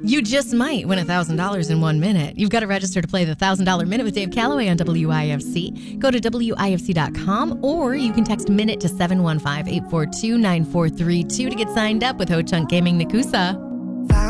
You just might win $1,000 in 1 minute. You've got to register to play the $1,000 Minute with Dave Calloway on WIFC. Go to WIFC.com, or you can text MINUTE to 715-842-9432 to get signed up with Ho Chunk Gaming Nakusa.